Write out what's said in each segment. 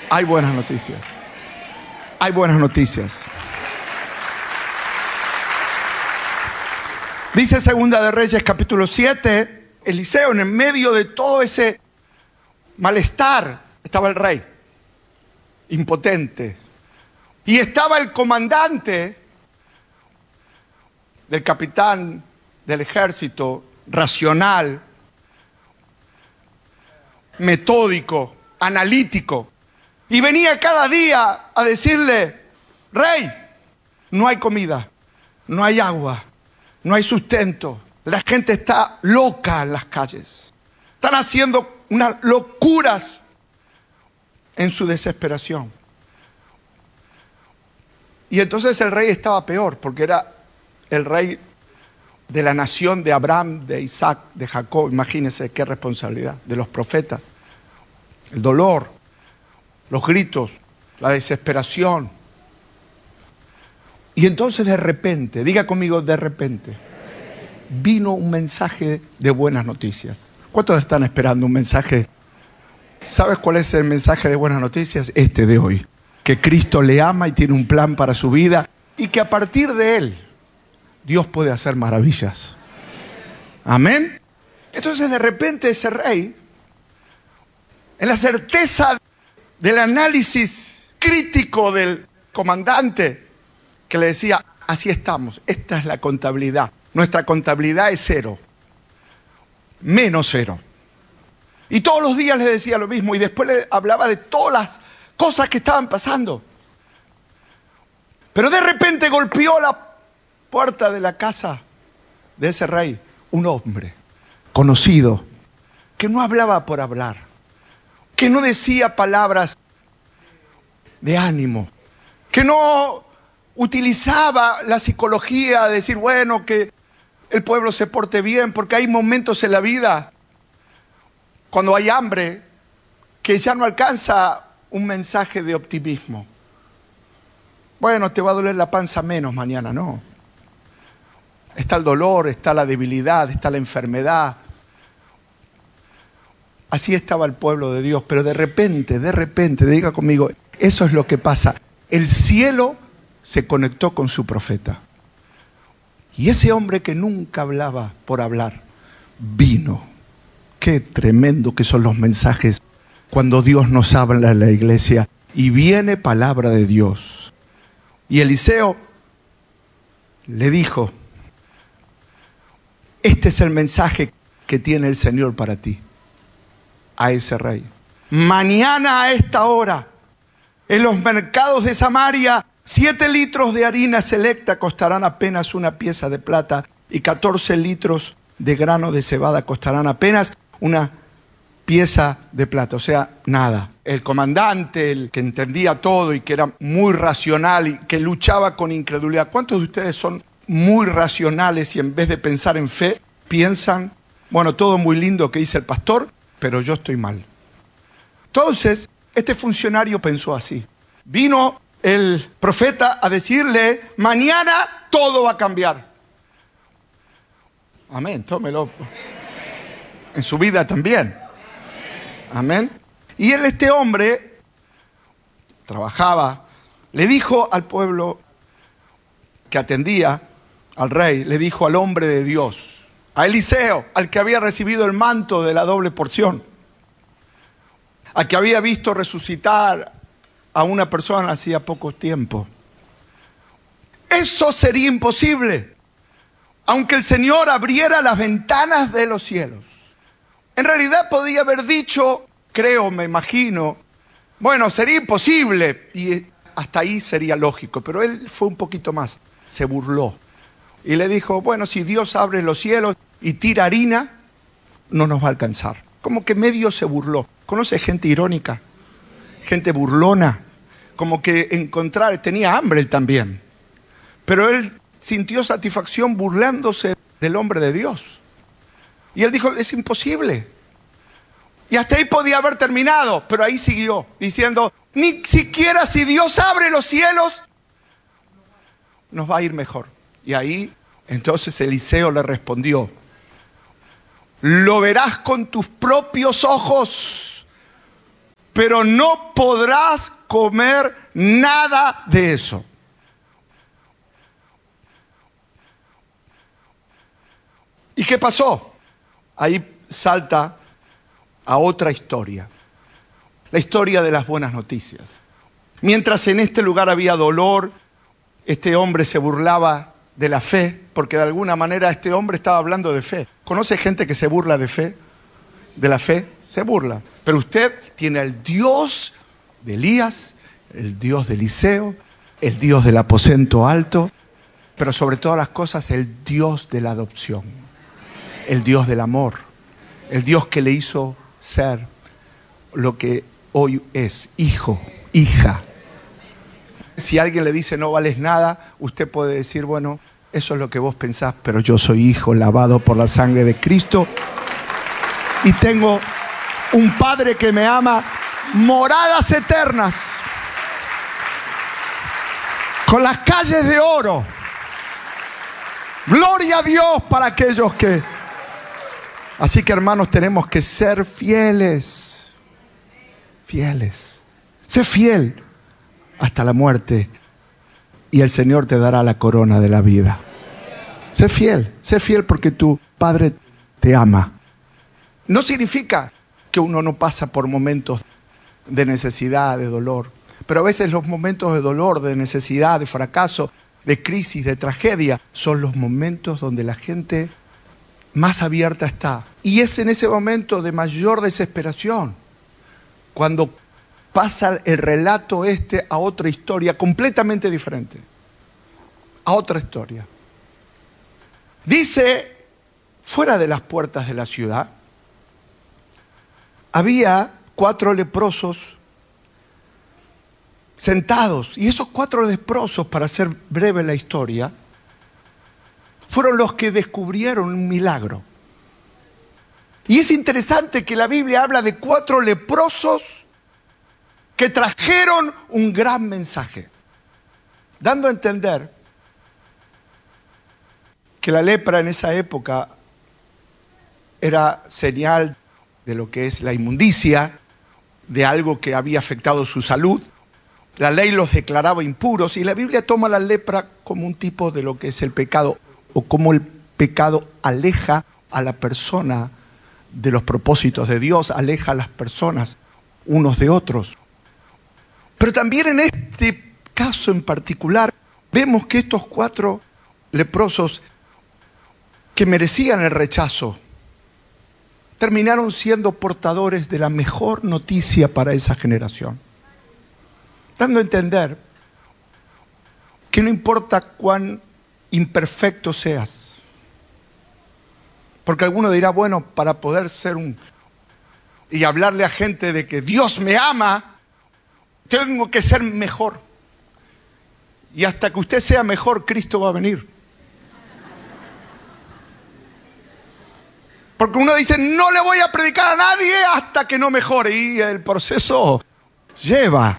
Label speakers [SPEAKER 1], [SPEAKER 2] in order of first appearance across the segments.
[SPEAKER 1] Hay buenas noticias. Hay buenas noticias. Dice Segunda de Reyes capítulo 7, Eliseo, en el medio de todo ese malestar, estaba el rey, impotente. Y estaba el comandante del capitán del ejército, racional, metódico, analítico. Y venía cada día a decirle: rey, no hay comida, no hay agua, no hay sustento. La gente está loca en las calles. Están haciendo unas locuras en su desesperación. Y entonces el rey estaba peor, porque era el rey de la nación de Abraham, de Isaac, de Jacob. Imagínense qué responsabilidad, de los profetas. El dolor, los gritos, la desesperación. Y entonces de repente, diga conmigo, de repente, vino un mensaje de buenas noticias. ¿Cuántos están esperando un mensaje? ¿Sabes cuál es el mensaje de buenas noticias? Este de hoy. Que Cristo le ama y tiene un plan para su vida y que a partir de él Dios puede hacer maravillas. Amén. Entonces de repente ese rey, en la certeza del análisis crítico del comandante, que le decía: así estamos, esta es la contabilidad. Nuestra contabilidad es 0, menos 0. Y todos los días le decía lo mismo y después le hablaba de todas las cosas que estaban pasando. Pero de repente golpeó la puerta de la casa de ese rey un hombre conocido, que no hablaba por hablar, que no decía palabras de ánimo, que no utilizaba la psicología de decir, bueno, que el pueblo se porte bien, porque hay momentos en la vida, cuando hay hambre, que ya no alcanza un mensaje de optimismo. Bueno, te va a doler la panza menos mañana, no. Está el dolor, está la debilidad, está la enfermedad. Así estaba el pueblo de Dios, pero de repente, diga conmigo, eso es lo que pasa. El cielo se conectó con su profeta. Y ese hombre que nunca hablaba por hablar, vino. Qué tremendo que son los mensajes cuando Dios nos habla en la iglesia y viene palabra de Dios. Y Eliseo le dijo: este es el mensaje que tiene el Señor para ti, a ese rey. Mañana a esta hora, en los mercados de Samaria, 7 litros de harina selecta costarán apenas una pieza de plata y 14 litros de grano de cebada costarán apenas una pieza de plata, o sea, nada. El comandante, el que entendía todo y que era muy racional y que luchaba con incredulidad. ¿Cuántos de ustedes son muy racionales y en vez de pensar en fe, piensan, bueno, todo muy lindo que dice el pastor, pero yo estoy mal? Entonces, este funcionario pensó así. Vino el profeta a decirle: mañana todo va a cambiar. Amén, tómelo. En su vida también. Amén. Y este hombre trabajaba, le dijo al pueblo que atendía al rey, le dijo al hombre de Dios, a Eliseo, al que había recibido el manto de la doble porción, al que había visto resucitar a una persona hacía poco tiempo: eso sería imposible, aunque el Señor abriera las ventanas de los cielos. En realidad podía haber dicho, creo, me imagino, bueno, sería imposible, y hasta ahí sería lógico, pero él fue un poquito más, se burló y le dijo: bueno, si Dios abre los cielos y tira harina, no nos va a alcanzar. Como que medio se burló. ¿Conoce gente irónica? Gente burlona, como que tenía hambre él también, pero él sintió satisfacción burlándose del hombre de Dios. Y él dijo: es imposible. Y hasta ahí podía haber terminado, pero ahí siguió diciendo: ni siquiera si Dios abre los cielos, nos va a ir mejor. Y ahí entonces Eliseo le respondió: lo verás con tus propios ojos, pero no podrás comer nada de eso. ¿Y qué pasó? Ahí salta a otra historia. La historia de las buenas noticias. Mientras en este lugar había dolor, este hombre se burlaba de la fe, porque de alguna manera este hombre estaba hablando de fe. ¿Conoce gente que se burla de fe? De la fe, se burla. Pero usted tiene al Dios de Elías, el Dios de Eliseo, el Dios del aposento alto, pero sobre todas las cosas el Dios de la adopción, el Dios del amor, el Dios que le hizo ser lo que hoy es, hijo, hija. Si alguien le dice no vales nada, usted puede decir, bueno, eso es lo que vos pensás, pero yo soy hijo lavado por la sangre de Cristo y tengo un Padre que me ama, moradas eternas, con las calles de oro. Gloria a Dios para aquellos que... Así que, hermanos, tenemos que ser fieles. Fieles. Sé fiel hasta la muerte y el Señor te dará la corona de la vida. Sé fiel porque tu Padre te ama. No significa que uno no pasa por momentos de necesidad, de dolor, pero a veces los momentos de dolor, de necesidad, de fracaso, de crisis, de tragedia, son los momentos donde la gente más abierta está. Y es en ese momento de mayor desesperación cuando pasa el relato a otra historia completamente diferente. A otra historia. Dice, fuera de las puertas de la ciudad, había 4 leprosos sentados. Y esos 4 leprosos, para hacer breve la historia, fueron los que descubrieron un milagro. Y es interesante que la Biblia habla de 4 leprosos que trajeron un gran mensaje, dando a entender que la lepra en esa época era señal de lo que es la inmundicia, de algo que había afectado su salud. La ley los declaraba impuros y la Biblia toma la lepra como un tipo de lo que es el pecado, o como el pecado aleja a la persona de los propósitos de Dios, aleja a las personas unos de otros. Pero también en este caso en particular, vemos que estos 4 leprosos que merecían el rechazo, terminaron siendo portadores de la mejor noticia para esa generación. Dando a entender que no importa cuán imperfecto seas, porque alguno dirá, bueno, para poder ser y hablarle a gente de que Dios me ama, tengo que ser mejor. Y hasta que usted sea mejor, Cristo va a venir. Porque uno dice, no le voy a predicar a nadie hasta que no mejore. Y el proceso lleva.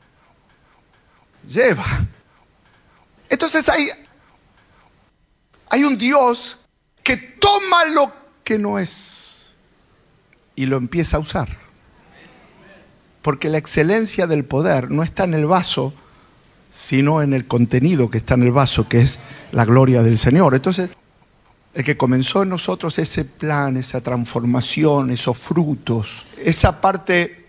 [SPEAKER 1] Entonces hay un Dios que toma lo que no es y lo empieza a usar. Porque la excelencia del poder no está en el vaso, sino en el contenido que está en el vaso, que es la gloria del Señor. Entonces, el que comenzó en nosotros ese plan, esa transformación, esos frutos, esa parte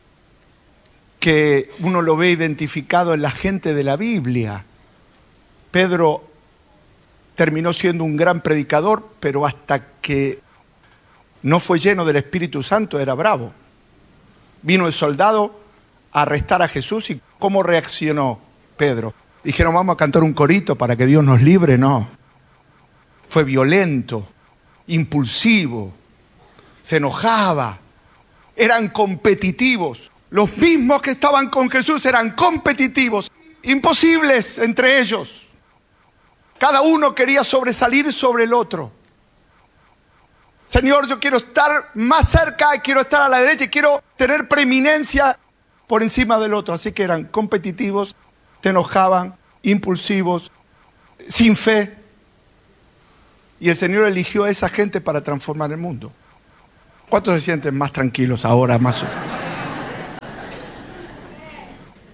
[SPEAKER 1] que uno lo ve identificado en la gente de la Biblia. Pedro terminó siendo un gran predicador, pero hasta que no fue lleno del Espíritu Santo era bravo. Vino el soldado a arrestar a Jesús y ¿cómo reaccionó Pedro? Dijeron, vamos a cantar un corito para que Dios nos libre. No. Fue violento, impulsivo, se enojaba, eran competitivos. Los mismos que estaban con Jesús eran competitivos, imposibles entre ellos. Cada uno quería sobresalir sobre el otro. Señor, yo quiero estar más cerca, quiero estar a la derecha, quiero tener preeminencia por encima del otro. Así que eran competitivos, se enojaban, impulsivos, sin fe. Y el Señor eligió a esa gente para transformar el mundo. ¿Cuántos se sienten más tranquilos ahora?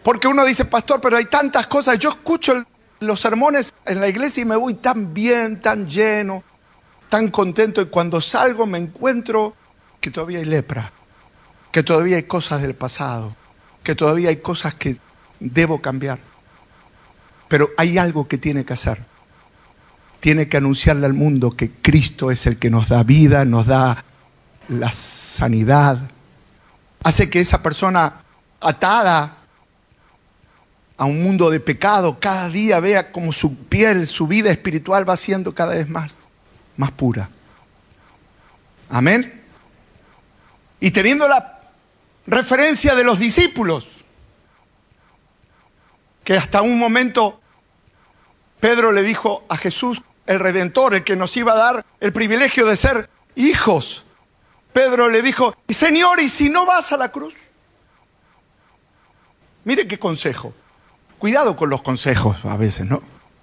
[SPEAKER 1] Porque uno dice, pastor, pero hay tantas cosas. Yo escucho los sermones en la iglesia y me voy tan bien, tan lleno, tan contento. Y cuando salgo me encuentro que todavía hay lepra, que todavía hay cosas del pasado, que todavía hay cosas que debo cambiar. Pero hay algo que tiene que hacer. Tiene que anunciarle al mundo que Cristo es el que nos da vida, nos da la sanidad. Hace que esa persona atada a un mundo de pecado cada día vea como su piel, su vida espiritual va siendo cada vez más pura. Amén. Y teniendo la referencia de los discípulos, que hasta un momento Pedro le dijo a Jesús, el Redentor, el que nos iba a dar el privilegio de ser hijos. Pedro le dijo, Señor, ¿y si no vas a la cruz? Mire qué consejo. Cuidado con los consejos a veces, ¿no?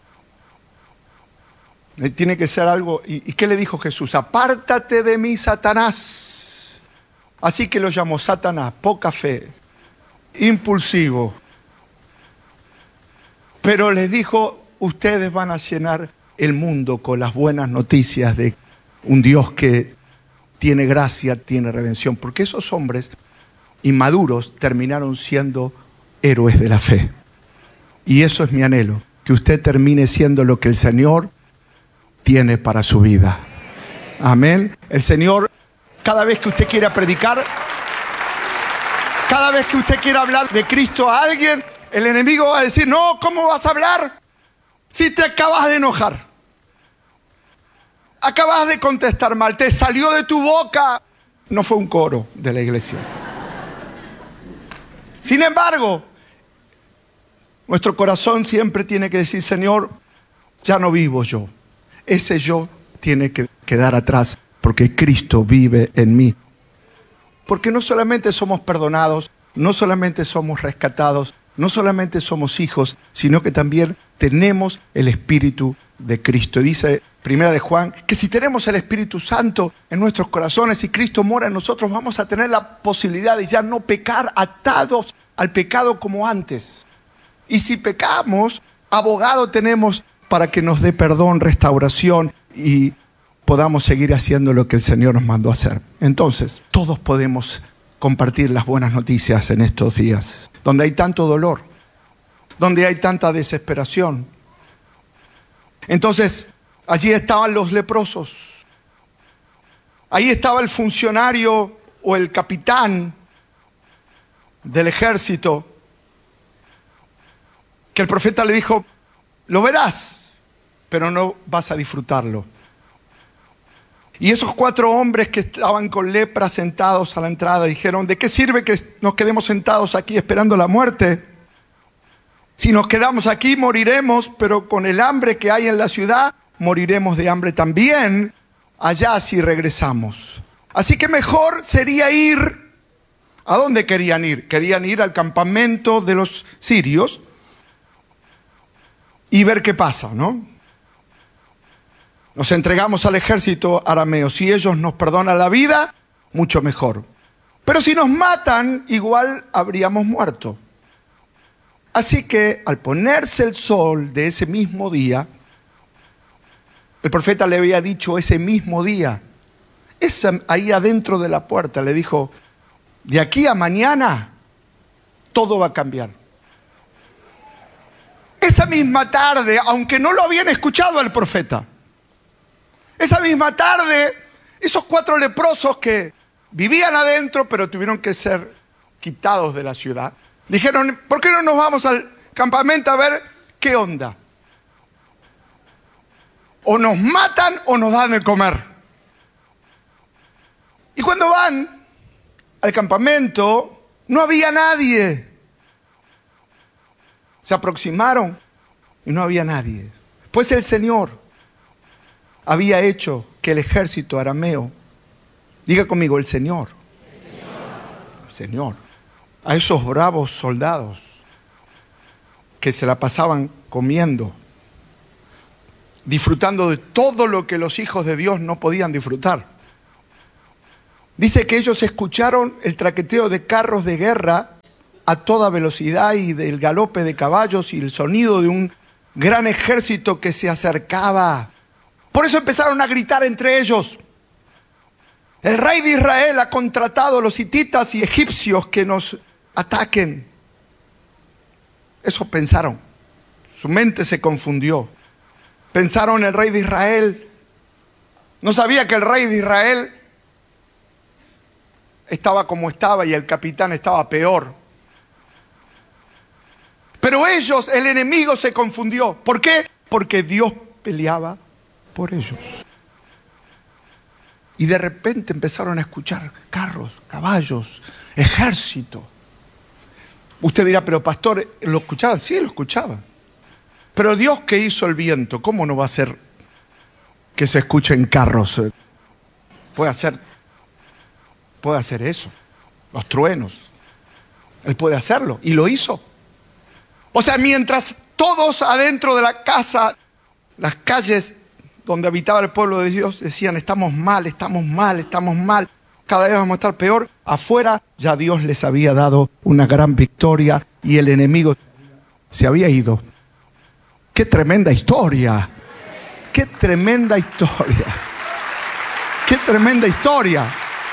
[SPEAKER 1] Tiene que ser algo. ¿Y qué le dijo Jesús? Apártate de mí, Satanás. Así que lo llamó Satanás, poca fe, impulsivo. Pero les dijo, ustedes van a llenar el mundo con las buenas noticias de un Dios que tiene gracia, tiene redención. Porque esos hombres inmaduros terminaron siendo héroes de la fe. Y eso es mi anhelo, que usted termine siendo lo que el Señor tiene para su vida. Amén. El Señor, cada vez que usted quiera predicar, cada vez que usted quiera hablar de Cristo a alguien, el enemigo va a decir, no, ¿cómo vas a hablar? Si te acabas de enojar. Acabas de contestar mal, te salió de tu boca. No fue un coro de la iglesia. Sin embargo, nuestro corazón siempre tiene que decir, Señor, ya no vivo yo. Ese yo tiene que quedar atrás porque Cristo vive en mí. Porque no solamente somos perdonados, no solamente somos rescatados, no solamente somos hijos, sino que también tenemos el Espíritu de Cristo. Dice Primera de Juan, que si tenemos el Espíritu Santo en nuestros corazones y Cristo mora en nosotros, vamos a tener la posibilidad de ya no pecar atados al pecado como antes. Y si pecamos, abogado tenemos para que nos dé perdón, restauración y podamos seguir haciendo lo que el Señor nos mandó a hacer. Entonces, todos podemos compartir las buenas noticias en estos días, donde hay tanto dolor, donde hay tanta desesperación. Entonces, allí estaban los leprosos. Ahí estaba el funcionario o el capitán del ejército, que el profeta le dijo, lo verás, pero no vas a disfrutarlo. Y esos 4 hombres que estaban con lepra sentados a la entrada dijeron, ¿de qué sirve que nos quedemos sentados aquí esperando la muerte? Si nos quedamos aquí moriremos, pero con el hambre que hay en la ciudad, moriremos de hambre también allá si regresamos. Así que mejor sería ir. ¿A dónde querían ir? Querían ir al campamento de los sirios y ver qué pasa, ¿no? Nos entregamos al ejército arameo. Si ellos nos perdonan la vida, mucho mejor. Pero si nos matan, igual habríamos muerto. Así que al ponerse el sol de ese mismo día, el profeta le había dicho ese mismo día, ahí adentro de la puerta le dijo, de aquí a mañana todo va a cambiar. Esa misma tarde, aunque no lo habían escuchado al profeta, esa misma tarde, esos 4 leprosos que vivían adentro, pero tuvieron que ser quitados de la ciudad, dijeron, ¿por qué no nos vamos al campamento a ver qué onda? O nos matan o nos dan de comer. Y cuando van al campamento, no había nadie. Se aproximaron y no había nadie. Pues el Señor había hecho que el ejército arameo, diga conmigo, el Señor. El Señor. A esos bravos soldados que se la pasaban comiendo, disfrutando de todo lo que los hijos de Dios no podían disfrutar. Dice que ellos escucharon el traqueteo de carros de guerra a toda velocidad y del galope de caballos y el sonido de un gran ejército que se acercaba. Por eso empezaron a gritar entre ellos: el rey de Israel ha contratado a los hititas y egipcios que nos ataquen. Eso pensaron. Su mente se confundió. Pensaron el rey de Israel. No sabía que el rey de Israel estaba como estaba y el capitán estaba peor. Pero ellos, el enemigo se confundió. ¿Por qué? Porque Dios peleaba por ellos. Y de repente empezaron a escuchar carros, caballos, ejército. Usted dirá, pero pastor, ¿lo escuchaban? Sí, lo escuchaban. Pero Dios que hizo el viento, ¿cómo no va a hacer que se escuchen carros? Puede hacer eso. Los truenos. Él puede hacerlo. Y lo hizo. O sea, mientras todos adentro de la casa, las calles donde habitaba el pueblo de Dios decían: estamos mal, estamos mal, estamos mal, cada vez vamos a estar peor. Afuera ya Dios les había dado una gran victoria y el enemigo se había ido. ¡Qué tremenda historia! ¡Qué tremenda historia! ¡Qué tremenda historia!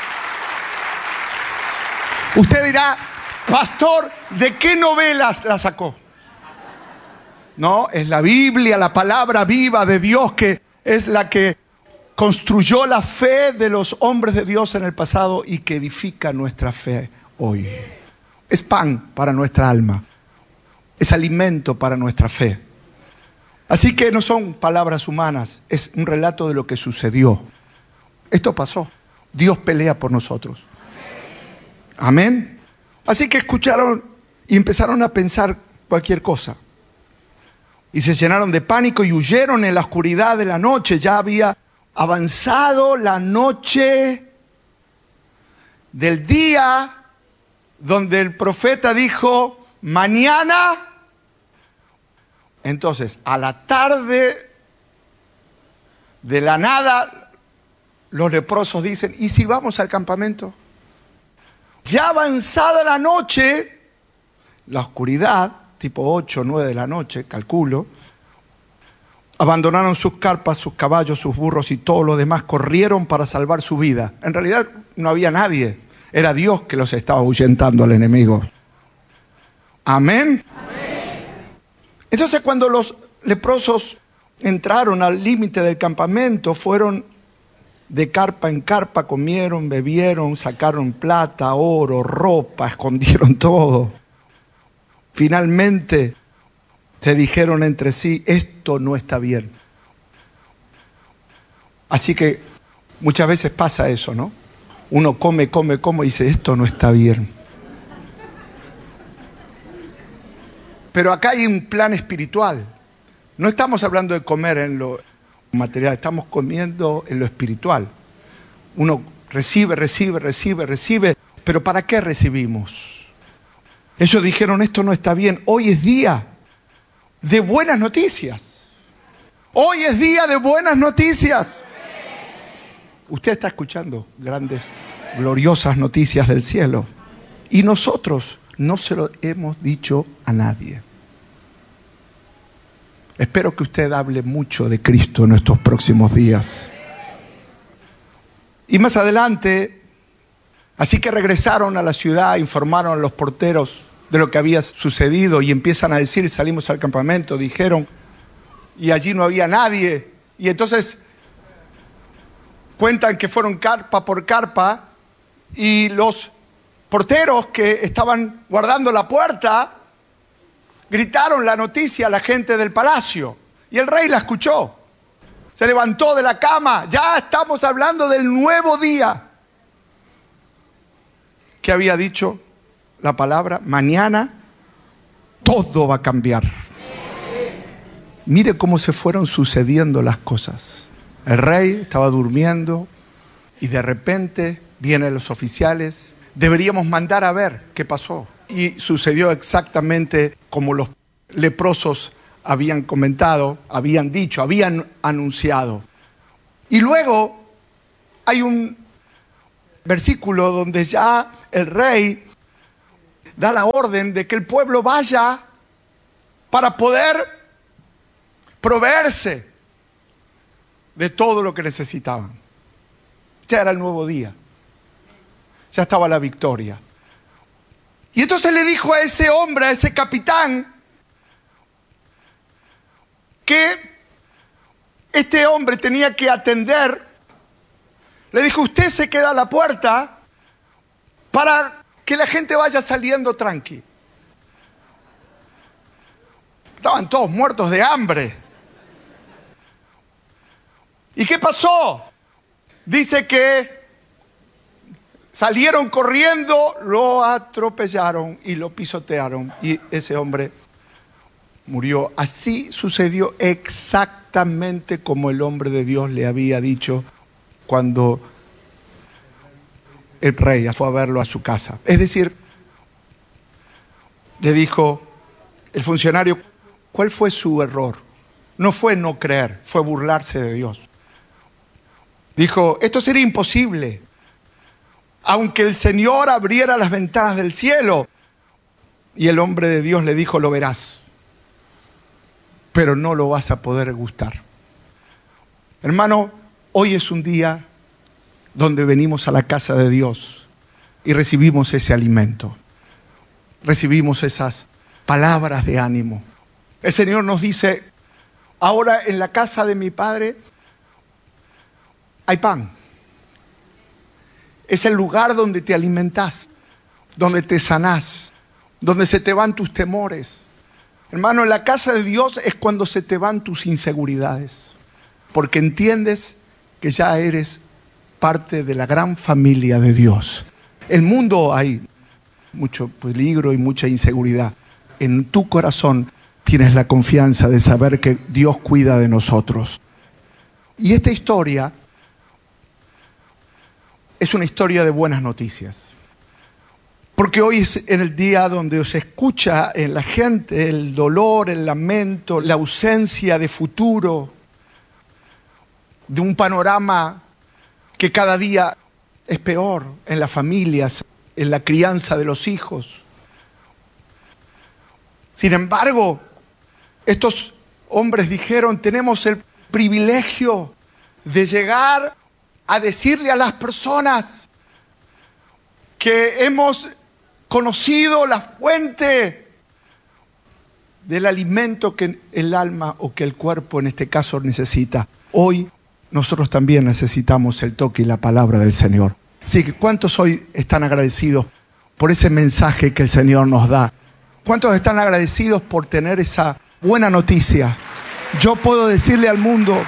[SPEAKER 1] Usted dirá, pastor, ¿de qué novelas la sacó? No, es la Biblia, la palabra viva de Dios, que es la que construyó la fe de los hombres de Dios en el pasado y que edifica nuestra fe hoy. Es pan para nuestra alma, es alimento para nuestra fe. Así que no son palabras humanas, es un relato de lo que sucedió. Esto pasó. Dios pelea por nosotros. Amén. Así que escucharon y empezaron a pensar cualquier cosa. Y se llenaron de pánico y huyeron en la oscuridad de la noche. Ya había avanzado la noche del día donde el profeta dijo: mañana. Entonces, a la tarde, de la nada, los leprosos dicen: ¿y si vamos al campamento? Ya avanzada la noche, la oscuridad, tipo 8 o 9 de la noche, calculo, abandonaron sus carpas, sus caballos, sus burros y todo lo demás, corrieron para salvar su vida. En realidad no había nadie, era Dios que los estaba ahuyentando al enemigo. Amén. Entonces, cuando los leprosos entraron al límite del campamento, fueron de carpa en carpa, comieron, bebieron, sacaron plata, oro, ropa, escondieron todo. Finalmente se dijeron entre sí: esto no está bien. Así que muchas veces pasa eso, ¿no? Uno come y dice: esto no está bien. Pero acá hay un plan espiritual. No estamos hablando de comer en lo material, estamos comiendo en lo espiritual. Uno recibe, pero ¿para qué recibimos? Ellos dijeron: esto no está bien. Hoy es día de buenas noticias. Hoy es día de buenas noticias. Usted está escuchando grandes, gloriosas noticias del cielo. Y nosotros no se lo hemos dicho a nadie. Espero que usted hable mucho de Cristo en estos próximos días. Y más adelante, así que regresaron a la ciudad, informaron a los porteros de lo que había sucedido y empiezan a decir: salimos al campamento, dijeron, y allí no había nadie. Y entonces cuentan que fueron carpa por carpa y los porteros que estaban guardando la puerta gritaron la noticia a la gente del palacio y el rey la escuchó. Se levantó de la cama: ya estamos hablando del nuevo día. ¿Qué había dicho la palabra? Mañana todo va a cambiar. Mire cómo se fueron sucediendo las cosas. El rey estaba durmiendo y de repente vienen los oficiales. Deberíamos mandar a ver qué pasó. Y sucedió exactamente como los leprosos habían comentado, habían dicho, habían anunciado. Y luego hay un versículo donde ya el rey da la orden de que el pueblo vaya para poder proveerse de todo lo que necesitaban. Ya era el nuevo día. Ya estaba la victoria. Y entonces le dijo a ese hombre, a ese capitán, que este hombre tenía que atender. Le dijo, usted se queda a la puerta para que la gente vaya saliendo tranqui. Estaban todos muertos de hambre. ¿Y qué pasó? Dice que salieron corriendo, lo atropellaron y lo pisotearon. Y ese hombre murió. Así sucedió exactamente como el hombre de Dios le había dicho cuando el rey fue a verlo a su casa. Es decir, le dijo el funcionario, ¿cuál fue su error? No fue no creer, fue burlarse de Dios. Dijo, esto sería imposible. Aunque el Señor abriera las ventanas del cielo. Y el hombre de Dios le dijo, lo verás, pero no lo vas a poder gustar. Hermano, hoy es un día donde venimos a la casa de Dios y recibimos ese alimento. Recibimos esas palabras de ánimo. El Señor nos dice, ahora en la casa de mi Padre hay pan. Es el lugar donde te alimentás, donde te sanás, donde se te van tus temores. Hermano, en la casa de Dios es cuando se te van tus inseguridades, porque entiendes que ya eres parte de la gran familia de Dios. En el mundo hay mucho peligro y mucha inseguridad. En tu corazón tienes la confianza de saber que Dios cuida de nosotros. Y esta historia es una historia de buenas noticias. Porque hoy es en el día donde se escucha en la gente el dolor, el lamento, la ausencia de futuro, de un panorama que cada día es peor en las familias, en la crianza de los hijos. Sin embargo, estos hombres dijeron, tenemos el privilegio de llegar a decirle a las personas que hemos conocido la fuente del alimento que el alma o que el cuerpo en este caso necesita. Hoy nosotros también necesitamos el toque y la palabra del Señor. Así que ¿cuántos hoy están agradecidos por ese mensaje que el Señor nos da? ¿Cuántos están agradecidos por tener esa buena noticia? Yo puedo decirle al mundo,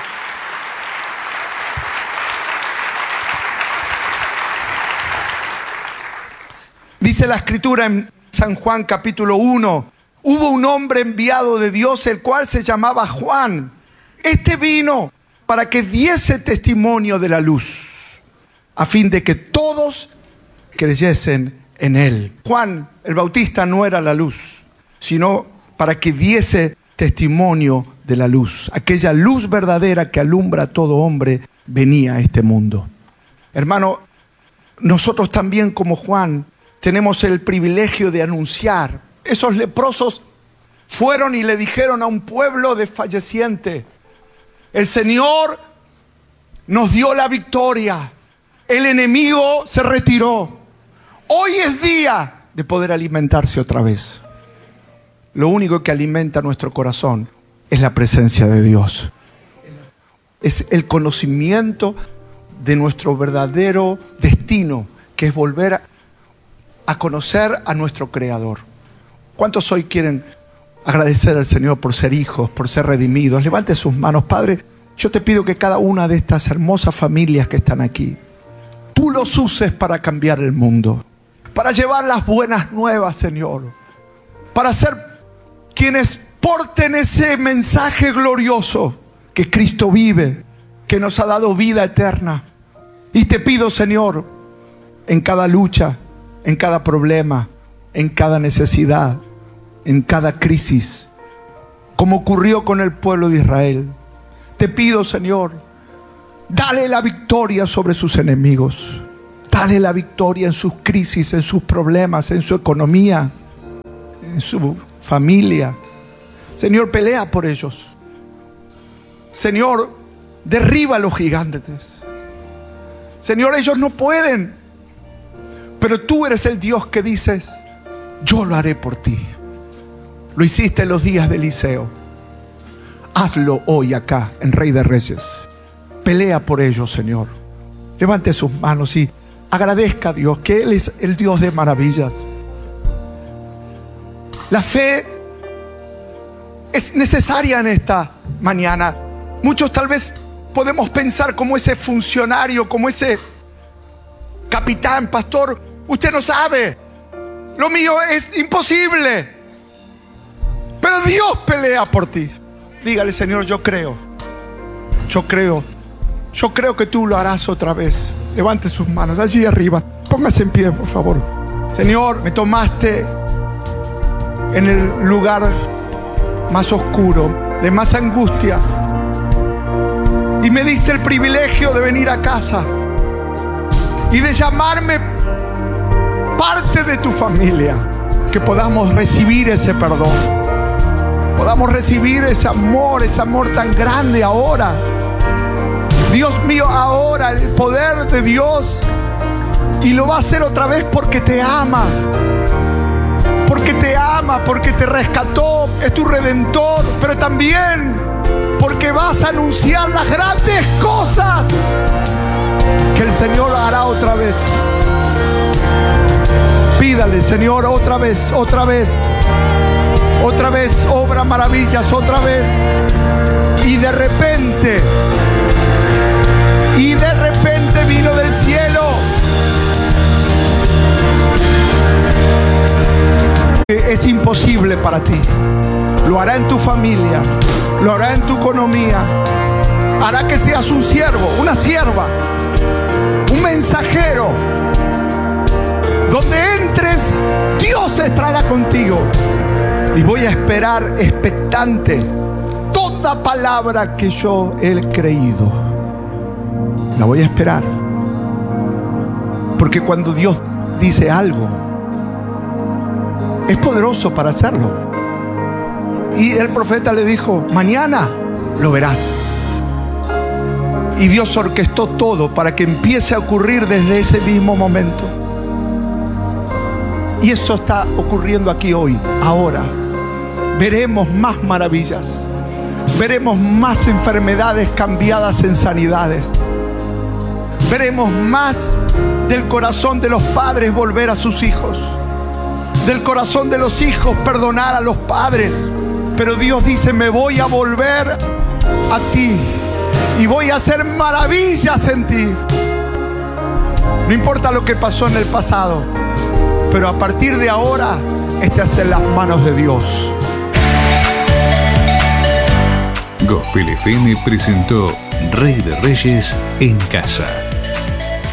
[SPEAKER 1] dice la Escritura en San Juan capítulo 1, hubo un hombre enviado de Dios, el cual se llamaba Juan. Este vino para que diese testimonio de la luz, a fin de que todos creyesen en él. Juan el Bautista no era la luz, sino para que diese testimonio de la luz. Aquella luz verdadera que alumbra a todo hombre venía a este mundo. Hermano, nosotros también como Juan tenemos el privilegio de anunciar. Esos leprosos fueron y le dijeron a un pueblo desfalleciente, el Señor nos dio la victoria, el enemigo se retiró. Hoy es día de poder alimentarse otra vez. Lo único que alimenta nuestro corazón es la presencia de Dios. Es el conocimiento de nuestro verdadero destino, que es volver a conocer a nuestro Creador. ¿Cuántos hoy quieren agradecer al Señor por ser hijos, por ser redimidos? Levante sus manos. Padre, yo te pido que cada una de estas hermosas familias que están aquí, tú los uses para cambiar el mundo, para llevar las buenas nuevas, Señor, para ser quienes porten ese mensaje glorioso que Cristo vive, que nos ha dado vida eterna. Y te pido, Señor, en cada lucha, en cada problema, en cada necesidad, en cada crisis, como ocurrió con el pueblo de Israel, te pido, Señor, dale la victoria sobre sus enemigos. Dale la victoria en sus crisis, en sus problemas, en su economía. en su familia. Señor, pelea por ellos. Señor, derriba a los gigantes. Señor, ellos no pueden, pero tú eres el Dios que dices: yo lo haré por ti. Lo hiciste en los días de Eliseo. Hazlo hoy acá en Rey de Reyes. Pelea por ellos, Señor. Levante sus manos y agradezca a Dios que Él es el Dios de maravillas. La fe es necesaria en esta mañana. Muchos tal vez podemos pensar como ese funcionario, como ese capitán: pastor, usted no sabe, lo mío es imposible, pero Dios pelea por ti. Dígale: Señor, yo creo que tú lo harás otra vez. Levante sus manos allí arriba, póngase en pie, por favor. Señor, me tomaste en el lugar más oscuro, de más angustia, y me diste el privilegio de venir a casa y de llamarme parte de tu familia. Que podamos recibir ese perdón, podamos recibir ese amor tan grande ahora. Dios mío, ahora el poder de Dios, y lo va a hacer otra vez porque te ama, porque te rescató, es tu redentor, pero también porque vas a anunciar las grandes cosas que el Señor hará otra vez. Pídale: Señor, otra vez, obra maravillas, otra vez. Y de repente vino del cielo. Es imposible para ti. Lo hará en tu familia, lo hará en tu economía. Hará que seas un siervo, una sierva, un mensajero. Donde entres, Dios estará contigo. Y voy a esperar expectante toda palabra que yo he creído. La voy a esperar. Porque cuando Dios dice algo, es poderoso para hacerlo. Y el profeta le dijo: mañana lo verás. Y Dios orquestó todo para que empiece a ocurrir desde ese mismo momento. Y eso está ocurriendo aquí hoy, ahora. Veremos más maravillas. Veremos más enfermedades cambiadas en sanidades. Veremos más del corazón de los padres volver a sus hijos. Del corazón de los hijos perdonar a los padres. Pero Dios dice: me voy a volver a ti y voy a hacer maravillas en ti. No importa lo que pasó en el pasado, pero a partir de ahora estás en las manos de Dios.
[SPEAKER 2] Gospel FM presentó Rey de Reyes en Casa.